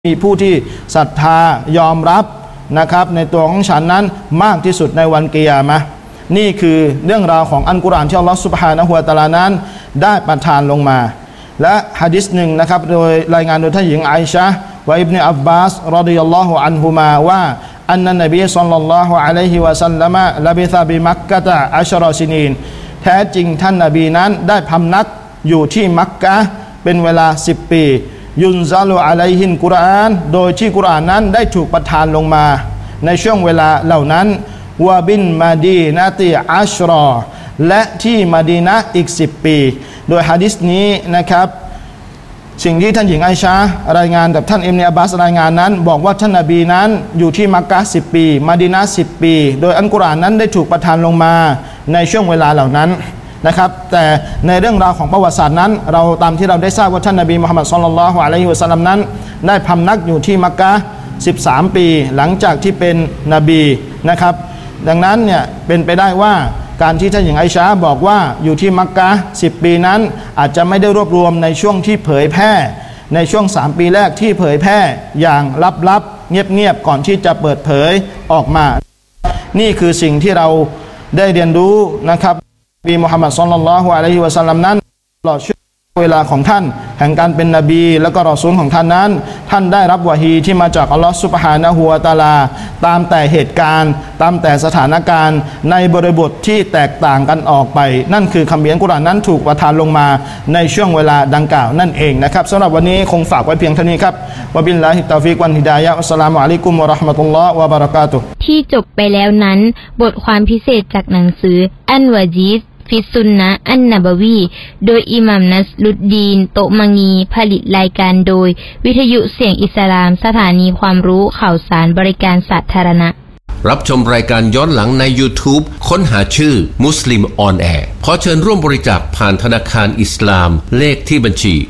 มีผู้ที่ศรัทธายอมรับนะครับในตัวของฉันนั้นมากที่สุดในวันกิยามะห์นี่คือเรื่องราวของอัลกุรอานที่อัลลอฮฺซุบฮานะฮูวะตะอาลานั้นได้ประทานลงมาและหะดีษหนึ่งนะครับโดยรายงานโดยท่านหญิงไอชะห์วะอิบนุอับบาสรอฎิยัลลอฮุอันฮุมาว่าอันนันนบีศ็อลลัลลอฮุอะลัยฮิวะซัลลัมละบิซะบิมักกะตะอัชรอซินีนแท้จริงท่านนบีนั้นได้พำนักอยู่ที่มักกะฮ์เป็นเวลา10 ปียุนซาลุอะลัยฮินกุรอานโดยที่กุรอานนั้นได้ถูกประทานลงมาในช่วงเวลาเหล่านั้นวะบินมาดีนะติอัชรอและที่มะดีนะห์อีก10 ปีโดยหะดีษนี้นะครับสิ่งที่ท่านหญิงไอชะห์รายงานกับท่านอิบนุอับบาสรายงานนั้นบอกว่าท่านนบีนั้นอยู่ที่มักกะฮ์10 ปีมะดีนะห์10 ปีโดยอัลกุรอานนั้นได้ถูกประทานลงมาในช่วงเวลาเหล่านั้นนะครับแต่ในเรื่องราวของประวัติศาสตร์นั้นเราตามที่เราได้ทราบว่าท่านนบีมุฮัมมัดศ็อลลัลลอฮุอะลัยฮิวะซัลลัมนั้นได้พำนักอยู่ที่มักกะฮ์13 ปีหลังจากที่เป็นนบีนะครับดังนั้นเนี่ยเป็นไปได้ว่าการที่ท่านหญิงไอชะห์บอกว่าอยู่ที่มักกะฮ์10 ปีนั้นอาจจะไม่ได้รวบรวมในช่วงที่เผยแพร่ในช่วง3 ปีแรกที่เผยแพร่อย่างลับๆเงียบๆก่อนที่จะเปิดเผยออกมานี่คือสิ่งที่เราได้เรียนรู้นะครับนบีมุฮัมมัดศ็อลลัลลอฮุอะลัยฮิวะซัลลัมนั้นตลอดช่วงเวลาของท่านแห่งการเป็นนบีและก็รอซูลของท่านนั้นท่านได้รับวะฮีที่มาจากอัลลอฮฺซุบฮานะฮูวะตะอาลาตามแต่เหตุการณ์ตามแต่สถานการณ์ในบริบทที่แตกต่างกันออกไปนั่นคือคัมภีร์อัลกุรอานนั้นถูกประทานลงมาในช่วงเวลาดังกล่าวนั่นเองนะครับสำหรับวันนี้คงฝากไว้เพียงเท่านี้ครับวะบิลลาฮิตตอฟิกวันฮิดายะฮ์อัสสลามุอะลัยกุมวะเราะห์มะตุลลอฮ์วะบะเราะกาตุฮ์ที่จบไปแล้วนั้นบทความพิเศษจากหนังสืออันวะจีซฟิสุนนะอันนบวีโดยอิหม่ามนัสรุดดีนโตมังีผลิตรายการโดยวิทยุเสียงอิสลามสถานีความรู้ข่าวสารบริการสาธารณะรับชมรายการย้อนหลังใน YouTube ค้นหาชื่อมุสลิมออนแอร์ขอเชิญร่วมบริจาคผ่านธนาคารอิสลามเลขที่บัญชี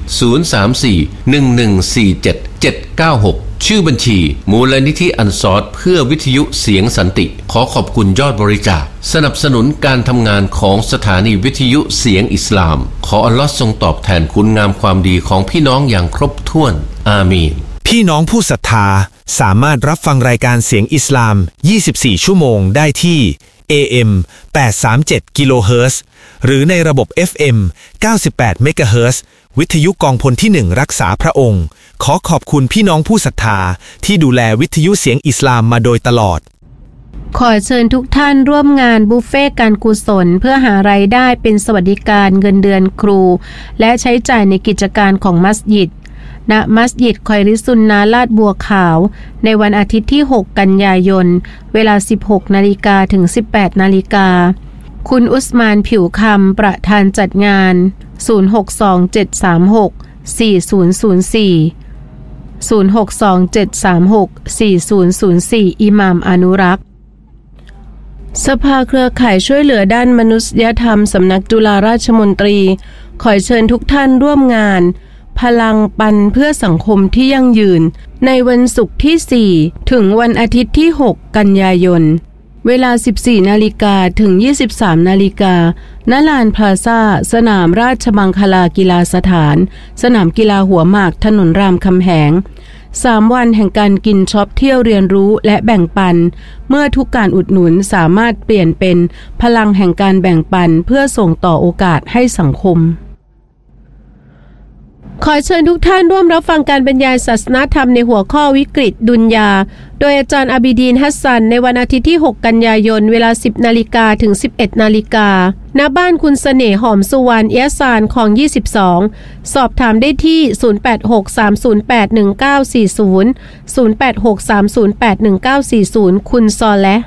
034-1147-796ชื่อบัญชีมูลนิธิอันซอรเพื่อวิทยุเสียงสันติขอขอบคุณยอดบริจาคสนับสนุนการทำงานของสถานีวิทยุเสียงอิสลามขออัลลอฮ์ทรงตอบแทนคุณงามความดีของพี่น้องอย่างครบถ้วนอามีนพี่น้องผู้ศรัทธาสามารถรับฟังรายการเสียงอิสลาม24 ชั่วโมงได้ที่ AM 837 กิโลเฮิรตซ์หรือในระบบ FM 98 เมกะเฮิรตซ์วิทยุกองพลที่1รักษาพระองค์ขอขอบคุณพี่น้องผู้ศรัทธาที่ดูแลวิทยุเสียงอิสลามมาโดยตลอดขอเชิญทุกท่านร่วมงานบุฟเฟ่การกุศลเพื่อหารายได้เป็นสวัสดิการเงินเดือนครูและใช้จ่ายในกิจการของมัสยิดณมัสยิดคอยริซุนนะลาดบัวขาวในวันอาทิตย์ที่6 กันยายนเวลา 16 นาฬิกาถึง 18 นาฬิกาคุณอุสมานผิวคำประธานจัดงาน0627364004 อิหม่ามอนุรักษ์สภาเครือข่ายช่วยเหลือด้านมนุษยธรรมสำนักจุฬาราชมนตรีขอเชิญทุกท่านร่วมงานพลังปันเพื่อสังคมที่ยั่งยืนในวันศุกร์ที่4ถึงวันอาทิตย์ที่6 กันยายนเวลา 14 นาฬิกาถึง 23 นาฬิกาณลานพลาซ่าสนามราชมังคลากีฬาสถานสนามกีฬาหัวหมากถนนรามคำแหง3 วันแห่งการกินช็อปเที่ยวเรียนรู้และแบ่งปันเมื่อทุกการอุดหนุนสามารถเปลี่ยนเป็นพลังแห่งการแบ่งปันเพื่อส่งต่อโอกาสให้สังคมขอเชิญทุกท่านร่วมรับฟังการบรรยายศาสนธรรมในหัวข้อวิกฤตดุนยาโดยอาจารย์อาบิดีนฮัสซันในวันอาทิตย์ที่6 กันยายนเวลา 10 นาฬิกาถึง 11 นาฬิกาณบ้านคุณเสน่ห์หอมสุวรรณเอียซานคลอง22สอบถามได้ที่0863081940 0863081940คุณซอและ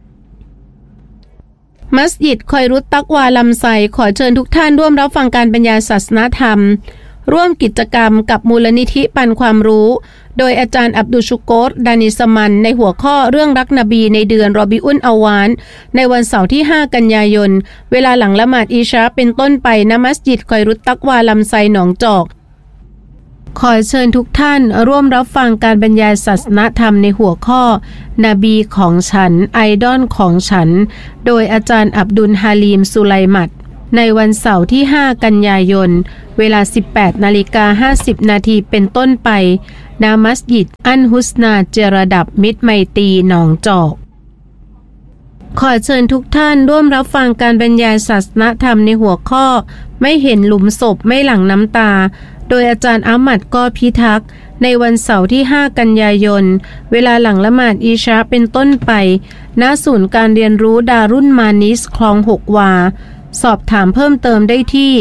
มัสยิดคอยรุตตักวาลำไซขอเชิญทุกท่านร่วมรับฟังการบรรยายศาสนธรรมร่วมกิจกรรมกับมูลนิธิปันความรู้โดยอาจารย์อับดุลชุโกรดานิสมันในหัวข้อเรื่องรักนบีในเดือนรอบิอุลอาวานในวันเสาร์ที่5 กันยายนเวลาหลังละหมาดอิชาเป็นต้นไปณมัสยิดคอยรุตตักวาลำไซหนองจอกขอเชิญทุกท่านร่วมรับฟังการบรรยายศาสนธรรมในหัวข้อนบีของฉันไอดอลของฉันโดยอาจารย์อับดุลฮาลีมสุไลมัดในวันเสาร์ที่5 กันยายนเวลา 18:50 น.เป็นต้นไปณมัสยิดอันฮุสนาเจระดับมิตรไมตรีหนองจอกขอเชิญทุกท่านร่วมรับฟังการบรรยายศาสนธรรมในหัวข้อไม่เห็นหลุมศพไม่หลั่งน้ำตาโดยอาจารย์อามัดก้อพิทักษ์ในวันเสาร์ที่5กันยายนเวลาหลังละหมาดอิชาเป็นต้นไปณศูนย์การเรียนรู้ดารุนมานิสคลอง6วาสอบถามเพิ่มเติมได้ที่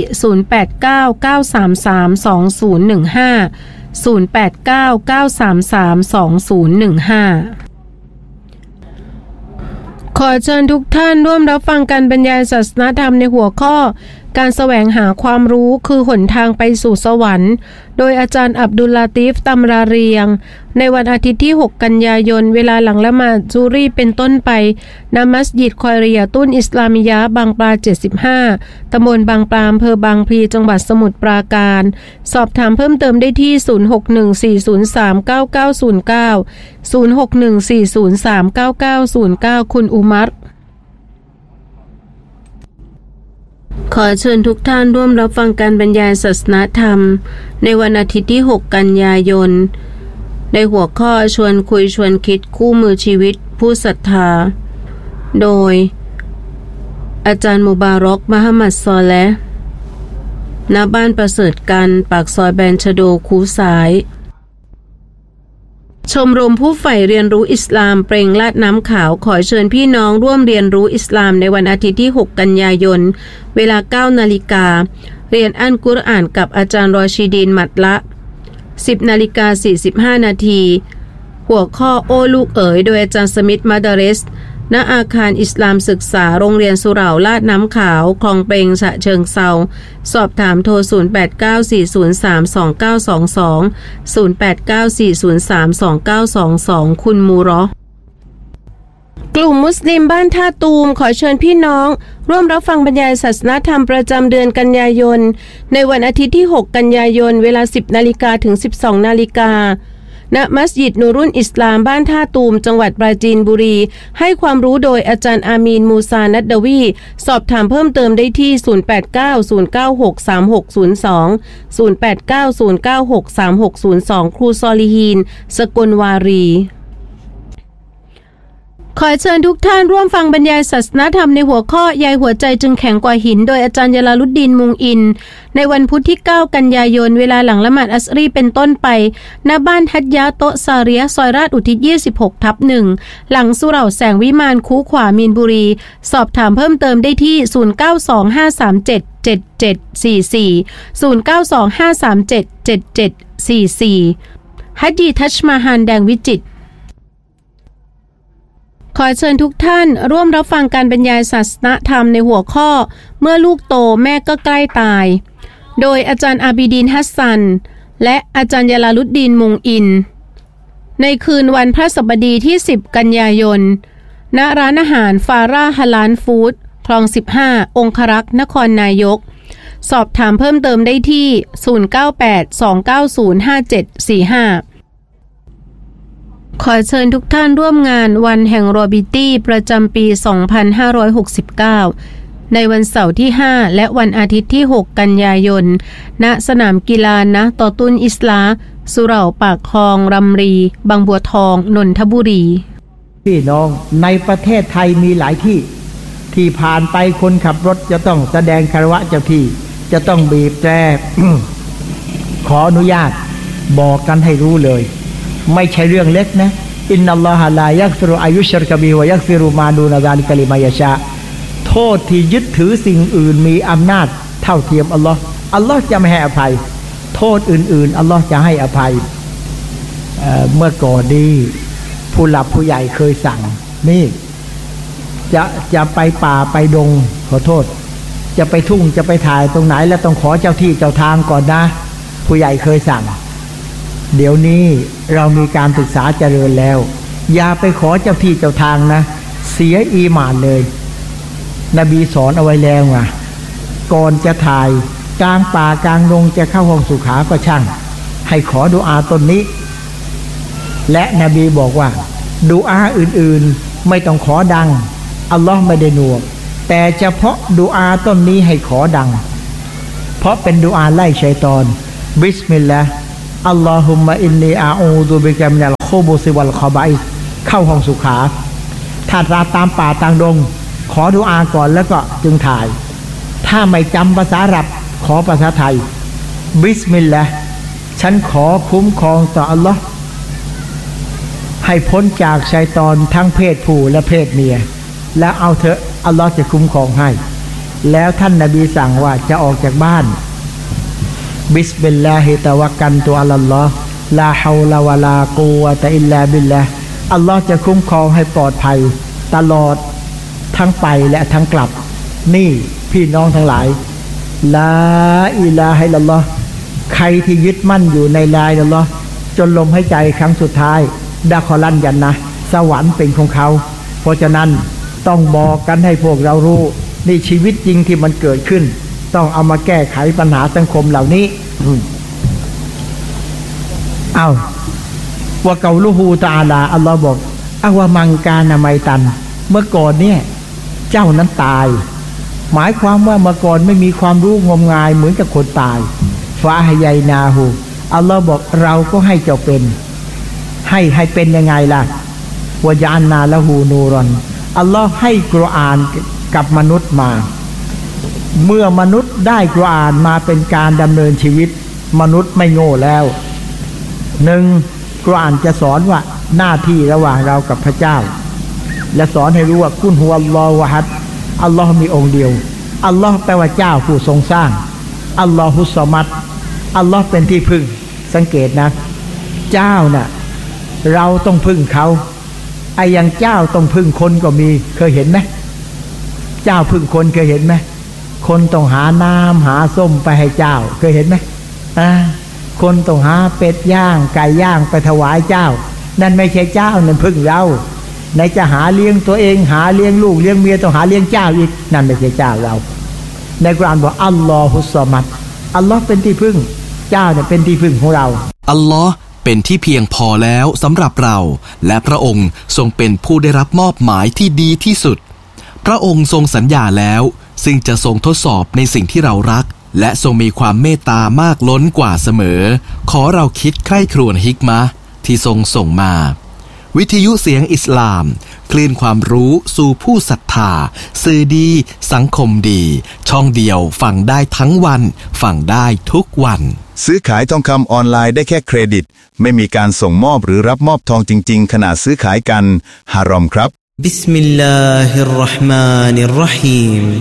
0899332015 ขอเชิญทุกท่านร่วมรับฟังการบรรยายศาสนธรรมในหัวข้อการแสวงหาความรู้คือหนทางไปสู่สวรรค์โดยอาจารย์อับดุลลาตีฟตัมราเรียงในวันอาทิตย์ที่6กันยายนเวลาหลังละหมาดซูรีเป็นต้นไปณมัสยิดคอยริยาตุนอิสลามิยะห์บางปลา75ตำบลบางปลาอำเภอบางพลีจังหวัดสมุทรปราการสอบถามเพิ่มเติมได้ที่0614039909 คุณอุมัรขอเชิญทุกท่านร่วมรับฟังการบรรยายศาสนธรรมในวันอาทิตย์ที่6กันยายนในหัวข้อชวนคุยชวนคิดคู่มือชีวิตผู้ศรัทธาโดยอาจารย์มุบารอกมะฮัมมัดซอเลห์ณบ้านประเสริฐกันปากซอยแบนชโดคูสายชมรมผู้ใฝ่เรียนรู้อิสลามเปล่งลาดน้ำขาวขอเชิญพี่น้องร่วมเรียนรู้อิสลามในวันอาทิตย์ที่6กันยายนเวลา 9 นาฬิกาเรียนอัลกุรอานกับอาจารย์รอชีดีนมัดละ 10:45 นาทีหัวข้อโอ้ลูกเอ๋ยโดยอาจารย์สมิธมาดาเรสณอาคารอิสลามศึกษาโรงเรียนสุเหร่าลาดน้ำขาวคลองเปงฉะเชิงเทราสอบถามโทร0894032922 0894032922 คุณมูรอกลุ่มมุสลิมบ้านท่าตูมขอเชิญพี่น้องร่วมรับฟังบรรยายศาสนธรรมประจำเดือนกันยายนในวันอาทิตย์ที่6กันยายนเวลา 10 นาฬิกาถึง 12 นาฬิกาณมัสยิดนูรุนอิสลามบ้านท่าตูมจังหวัดปราจีนบุรีให้ความรู้โดยอาจารย์อามีนมูซานัดดาวีสอบถามเพิ่มเติมได้ที่0890963602 0890963602 ครูซอลิฮีนสกลวารีขอเชิญทุกท่านร่วมฟังบรรยายศาสนธรรมในหัวข้อยายหัวใจจึงแข็งกว่าหินโดยอาจารย์ยาลาลุดดีนมุงอินในวันพุธที่9กันยายนเวลาหลังละหมาดอัสรีเป็นต้นไปณบ้านฮัจญะโตะซาเรียซอยราชอุทิศ 26/1 หลังสุเหร่าแสงวิมานคูขวามีนบุรีสอบถามเพิ่มเติมได้ที่0925377744 ฮัจญีทัชมาฮานแดงวิจิตรขอเชิญทุกท่านร่วมรับฟังการบรรยายศาสนธรรมในหัวข้อเมื่อลูกโตแม่ก็ใกล้ตายโดยอาจารย์อาบิดีนฮัสซันและอาจารย์ยาลาลุดดีนมุงอินในคืนวันพระศัปดีที่10กันยายนณร้านอาหารฟาร่าฮาลาลฟู้ดคลอง15องครักษ์นครนายกสอบถามเพิ่มเติมได้ที่0982905745ขอเชิญทุกท่านร่วมงานวันแห่งโรบิตี้ประจำปี 2569 ในวันเสาร์ที่5และวันอาทิตย์ที่6กันยายนณสนามกีฬานะตอตุนอิสลาสุเหร่าปากคลองรำรีบางบัวทองนนทบุรีพี่น้องในประเทศไทยมีหลายที่ผ่านไปคนขับรถจะต้องแสดงคารวะเจ้าที่จะต้องบีบแตร ขออนุญาตบอกกันให้รู้เลยไม่ใช่เรื่องเล็กนะอินนัลลอฮะลายักฟิรุอายุชรกบิวะยักฟิรุมาดูนาซาลิกะลิมายะชาโทษที่ยึดถือสิ่งอื่นมีอำนาจเท่าเทียมอัลลอฮ์จะไม่ให้อภัยโทษอื่นๆอัลลอฮ์จะให้อภัยเมื่อก่อนนี้ผู้หลักผู้ใหญ่เคยสั่งนี่จะไปป่าไปดงขอโทษจะไปทุ่งจะไปถ่ายตรงไหนแล้วต้องขอเจ้าที่เจ้าทางก่อนนะผู้ใหญ่เคยสั่งเดี๋ยวนี้เรามีการศึกษาเจริญแล้วอย่าไปขอเจ้าที่เจ้าทางนะเสียอีหม่านเลยนบีสอนเอาไว้แล้วไงก่อนจะถ่ายกลางป่ากลางดงจะเข้าห้องสุขาก็ช่างให้ขอดุอาตนนี้และนบีบอกว่าดุอาอื่นๆไม่ต้องขอดังอัลลอฮ์ไม่ได้หนวกแต่เฉพาะดุอาต้นนี้ให้ขอดังเพราะเป็นดุอาไล่ชัยฏอนบิสมิลลาห์อัลลอฮุมมะอินนีอาอูดุบิกะมินัลคุบุซิวัลคอบัยเข้าห้องสุขาถ้าตามป่าตามดงขอดุอาก่อนแล้วก็จึงถ่ายถ้าไม่จำภาษาอาหรับขอภาษาไทยบิสมิลลาห์ฉันขอคุ้มครองต่ออัลลอฮ์ให้พ้นจากชัยฏอนทั้งเพศผู้และเพศเมียแล้วเอาเถอะอัลลอฮ์จะคุ้มครองให้แล้วท่านนบีสั่งว่าจะออกจากบ้านบิสมิลลาฮิตะวักกันตุอัลลอฮ์ลาฮาวลาวะลากุวะตะอิลลาบิลลาห์อัลลอฮ์จะคุ้มครองให้ปลอดภัยตลอดทั้งไปและทั้งกลับนี่พี่น้องทั้งหลายลาอิลาฮะอิลลัลลอฮ์ใครที่ยึดมั่นอยู่ในลาอิลลัลลอฮ์จนลมหายใจครั้งสุดท้ายดะคอลันยันนะสวรรค์เป็นของเขาเพราะฉะนั้นต้องบอกกันให้พวกเรารู้นี่ชีวิตจริงที่มันเกิดขึ้นต้องเอามาแก้ไขปัญหาสังคมเหล่านี้เอาว่าเกาลูฮูตะอาลาอัลลอฮ์บอกอาวามังกานาไมตันเมื่อก่อนเนี่ยเจ้านั้นตายหมายความว่าเมื่อก่อนไม่มีความรู้งมงายเหมือนกับคนตายฟาฮยัยนาหูอัลลอฮ์บอกเราก็ให้เจ้าเป็นให้เป็นยังไงล่ะวะญาณนาละหูนูรอนอัลลอฮ์ให้กุรอานกับมนุษย์มาเมื่อมนุษย์ได้กุรอานมาเป็นการดำเนินชีวิตมนุษย์ไม่โง่แล้วหนึ่งกุรอานจะสอนว่าหน้าที่ระหว่างเรากับพระเจ้าและสอนให้รู้ว่ากุลฮุวัลลอฮุอะฮัดอัลลอฮ์มีองค์เดียวอัลลอฮ์แปลว่าเจ้าผู้ทรงสร้างอัลลอฮุสซอมัดอัลลอฮ์เป็นที่พึ่งสังเกตนะเจ้าน่ะเราต้องพึ่งเขาไอ้อย่างเจ้าต้องพึ่งคนก็มีเคยเห็นไหมเจ้าพึ่งคนเคยเห็นไหมคนต้องหาน้ำหาส้มไปให้เจ้าเคยเห็นไหมคนต้องหาเป็ดย่างไก่ย่างไปถวายเจ้านั่นไม่ใช่เจ้านั่นพึ่งเราไหนจะหาเลี้ยงตัวเองหาเลี้ยงลูกเลี้ยงเมียต้องหาเลี้ยงเจ้าอีกนั่นไม่ใช่เจ้าเราในกุรอานบอกอัลลอฮุสซอมัดอัลลอฮ์เป็นที่พึ่งเจ้าเนี่ยเป็นที่พึ่งของเราอัลลอฮ์เป็นที่เพียงพอแล้วสำหรับเราและพระองค์ทรงเป็นผู้ได้รับมอบหมายที่ดีที่สุดพระองค์ทรงสัญญาแล้วซึ่งจะทรงทดสอบในสิ่งที่เรารักและทรงมีความเมตตามากล้นกว่าเสมอขอเราคิดใคร่ครวญฮิกมะห์ที่ทรงส่งมาวิทยุเสียงอิสลามคลื่นความรู้สู่ผู้ศรัทธาสื่อดีสังคมดีช่องเดียวฟังได้ทั้งวันฟังได้ทุกวันซื้อขายทองคำออนไลน์ได้แค่เครดิตไม่มีการส่งมอบหรือรับมอบทองจริงๆขณะซื้อขายกันฮารอมครับบิสมิลลาฮิรเราะห์มานิรเราะฮีม